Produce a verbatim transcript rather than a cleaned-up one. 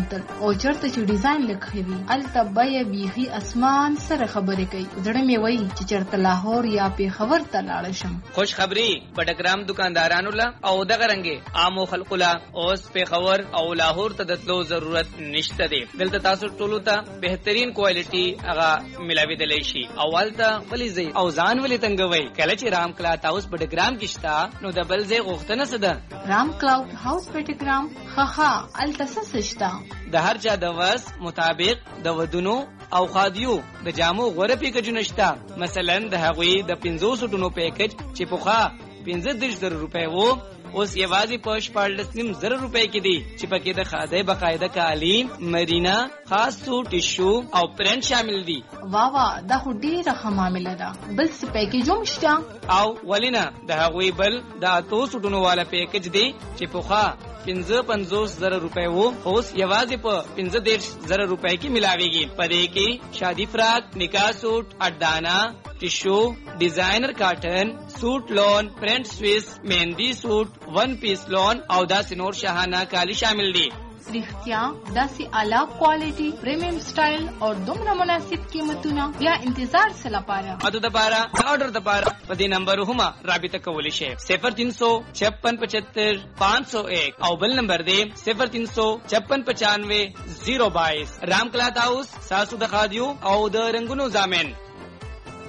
تل او چرته چې ډیزاین لکھوي الته بیا بیخي اسمان سره خبرې کوي. زړه مې وایي چې چرته لاهور یا پیښور ته لاړ شم. خوش خبری بټګرام دکاندارانو لا او دغه رنګه عامو خلکو لا اوس پیښور او لاهور ته دتلو ضرورت نشته دی. دلته تاسو ټولو ته بهترین کوالټي هغه ملاوي دلی شي. اولته ولې زی او ځان ولې تنګوي کله چې رام کلا تاسو بټګرام کېشتا نو د بل ځای غوښتنه سده رام کلاود هاوس بټګرام خخا الته سسشتا د هر چا د وس مطابق د ودونو او خادیو د جامو غوړه پیکج نشتا. مثلا د هغوی د پنځوس ټونو پیکج چې پوخا پنځه دېرش زره روپۍ وو اوس یوازې په شپاړلس نیم زره روپۍ کې دي چې پکې د خادۍ بقاعده کالي مرینا خاص سوټ ټیشو او پرنټ شامل دي. وا وا دا خو ډیره ښه معامله ده. بل څه پیکج هم شته او ولینا د هغوی بل د اتو سټونو والا پیکج دی چې پوخا پنځه پنځوس زره روپۍ وو اوس یوازې په پنځه دېرش زره روپۍ کې ملاويږي. پدې کې شادي فراق نکاح سوټ اډانا ټیشو ډیزاینر کاټن سوټ لون پرنٹ سویس مهندی سوټ ون پیس لون او داسې نور شاهانه کالی شامل دي. رښتیا داسې اعلی کوالټي پریمیم سټایل او دومره مناسب قیمتونه بیا انتظار څه لپاره؟ اته د پاره آرډر د پاره په دې نمبر هم رابطه کولی شئ صفر تین سو چھپن پچہتر پانچ سو ایک او بل نمبر دی صفر تین سو چھپن پچانوے زیرو بائیس. رام کلا هاوس ساسو د خادیو او د رنگونو زامن